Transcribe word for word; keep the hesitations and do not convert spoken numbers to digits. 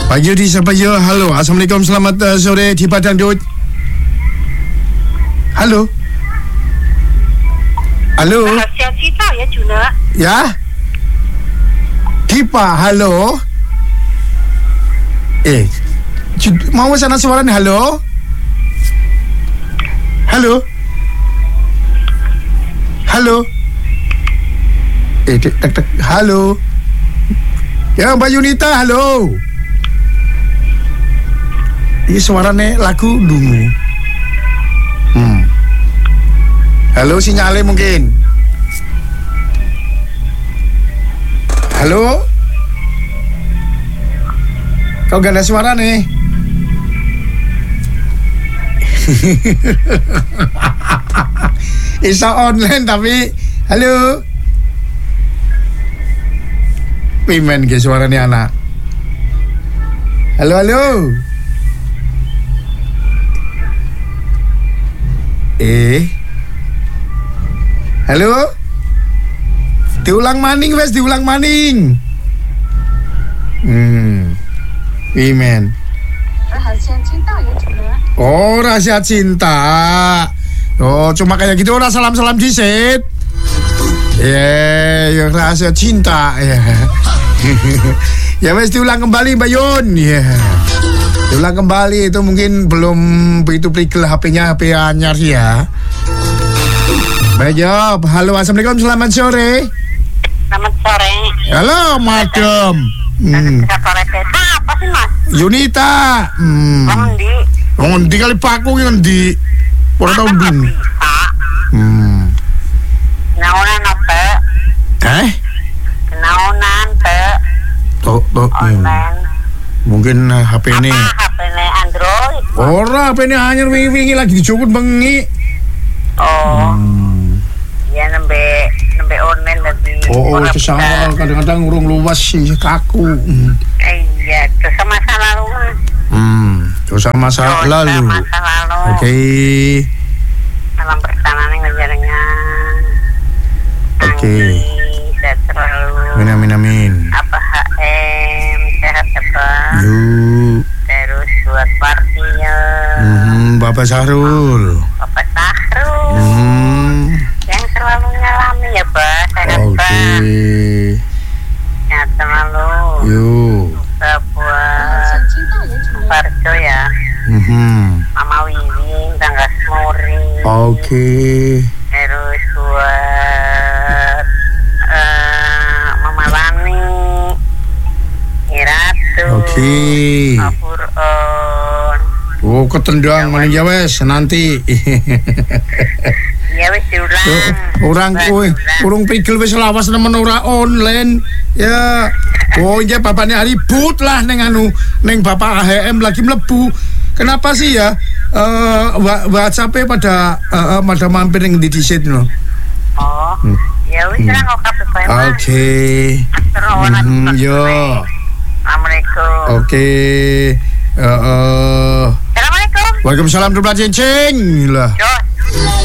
Pak Yudi siapa ya? Halo, Assalamualaikum, selamat uh, sore di Padang Dut. Halo. Halo. Rahasia Cinta ya Juna. Ya. Dipa, halo. Eh, mau sana suara nih, halo. Halo. Halo. Eh, tek tek, halo. Ya, Mbak Yunita, halo. Ini suaranya lagu dungu. Hmm. Halo, sinyalnya mungkin. Halo. Kau gak ada suara nih. Isa online tapi halo. Pimen ke suaranya anak. Halo, halo. Eh, halo, diulang maning wes, diulang maning. Hmm, Imen. Rahasia Cinta ya Juna. Oh, rahasia cinta. Oh, cuma kayak gitu orang salam-salam disit. Ya, yeah, rahasia cinta. Ya, yeah. Ya wes diulang kembali Mbak Yun. Ya. Yeah. Diulang kembali, itu mungkin belum begitu prigel H P-nya, H P anyar sih ya. Baik, jawab. Halo, Assalamualaikum, selamat sore. Selamat sore. Halo, madam. Hmm. Apa sih mas? Yunita. Hmm. Ngendi? Ngendi kali paku ngendi? Ora tau ndung. Hmm. Naonan apa? Eh? Naonan pe? Tuh, tuh. Online. Mungkin uh, H P ini. Apa H P ini Android? Ora, H P ini anyar wingi-wingi lagi dicopot bengi. Oh. Hmm. Ya nembe nembe online tadi. Oh, oh itu sama kadang-kadang urung luas sih kaku. Hmm. Iya, itu sama masa lalu. Hmm, dosa masa Dosa lalu. masa lalu. Oke. Okay. Dalam perjalanan ngejarnya. Oke. Okay. Sehat selalu. Amin, amin, amin. Apa H M sehat apa? Yuk. Terus buat party ya. Hmm, Bapak Sahrul. Bapak Sahrul. Hmm. Yang selalu ngalami ya, Pak. Sehat, Oke. Pak. Okay. Sehat selalu. Yuk. Kita buat Parjo ya. Hmm. Mama Wiwin, Tangga Smuri. Oke. Okay. Terus buat uh, Mama Lani, Iratu. Oke. Okay. Apuron. Oh, ketendang maning ya wes nanti. Ya wes diulang. Orang kowe urung prigel wis lawas nemen ora online. Ya. Oh, iya bapaknya ribut lah neng anu neng bapak A H M lagi mlebu. Kenapa sih ya? Eh uh, WhatsApp-e pada uh, uh, pada mampir ning di disit no. Oh. Hmm. Ya wis lah kok kabeh. Oke. Hmm, yo. Assalamualaikum. Oke. Okay. Uh, uh. Assalamualaikum. Waalaikumsalam, dua belas cincin lah. Yo.